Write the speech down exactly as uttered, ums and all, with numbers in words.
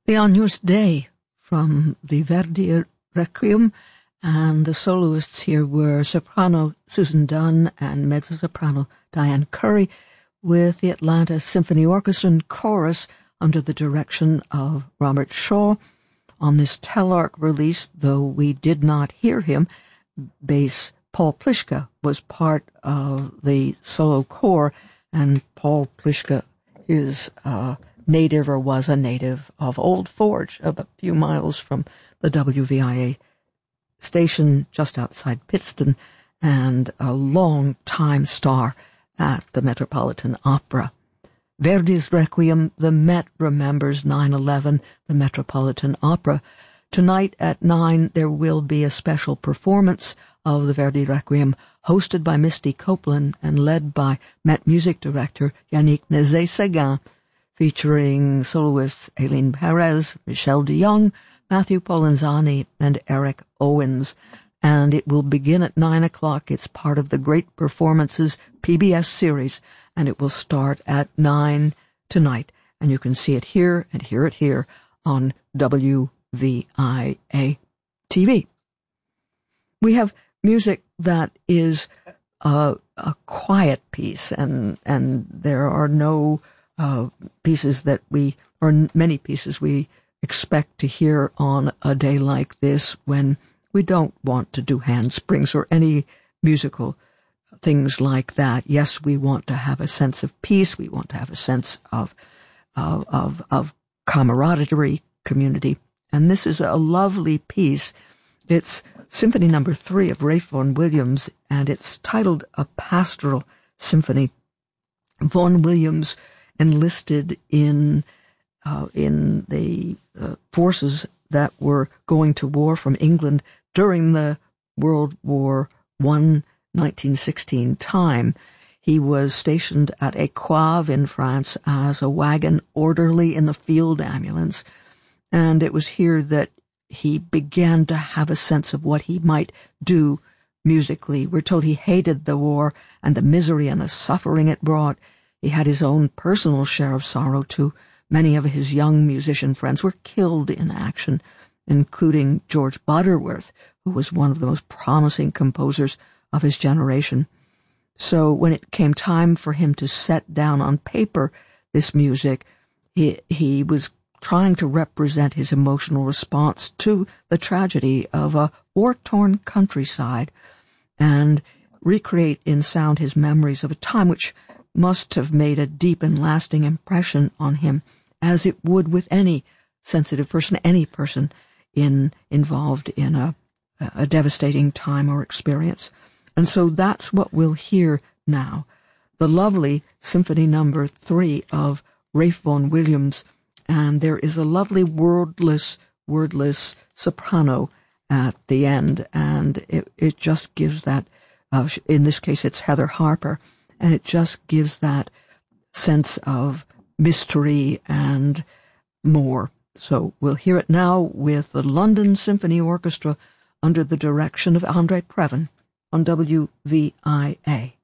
The Agnus Dei from the Verdi Requiem, and the soloists here were soprano Susan Dunn and mezzo-soprano Diane Curry, with the Atlanta Symphony Orchestra and chorus under the direction of Robert Shaw. On this Telarc release, though we did not hear him, bass Paul Pliszka was part of the solo corps, and Paul Pliszka is uh, native or was a native of Old Forge, a few miles from the W V I A station just outside Pittston, and a long-time star at the Metropolitan Opera. Verdi's Requiem, the Met remembers nine eleven, the Metropolitan Opera. Tonight at nine, there will be a special performance of the Verdi Requiem, hosted by Misty Copeland and led by Met music director Yannick Nézet-Séguin, featuring soloists Aileen Perez, Michel de Jong, Matthew Polenzani, and Eric Owens. And it will begin at nine o'clock. It's part of the Great Performances P B S series, and it will start at nine tonight. And you can see it here and hear it here on W V I A T V. We have music that is uh, a quiet piece, and and there are no uh, pieces that we, or many pieces we expect to hear on a day like this when we don't want to do handsprings or any musical things like that. Yes, we want to have a sense of peace. We want to have a sense of of of, of camaraderie, community. And this is a lovely piece. It's Symphony Number Three of Ralph Vaughan Williams, and it's titled A Pastoral Symphony. Vaughan Williams enlisted in uh, in the uh, forces that were going to war from England during the World War One, nineteen sixteen time. He was stationed at Écoeuves in France as a wagon orderly in the field ambulance, and it was here that he began to have a sense of what he might do musically. We're told he hated the war and the misery and the suffering it brought. He had his own personal share of sorrow, too. Many of his young musician friends were killed in action, including George Butterworth, who was one of the most promising composers of his generation. So when it came time for him to set down on paper this music, he, he was trying to represent his emotional response to the tragedy of a war-torn countryside and recreate in sound his memories of a time which must have made a deep and lasting impression on him, as it would with any sensitive person, any person in involved in a, a devastating time or experience. And so that's what we'll hear now. The lovely Symphony Number Three of Ralph Vaughan Williams, and there is a lovely wordless, wordless soprano at the end, and it, it just gives that, uh, in this case it's Heather Harper, and it just gives that sense of mystery and more. So we'll hear it now with the London Symphony Orchestra under the direction of Andre Previn on W V I A.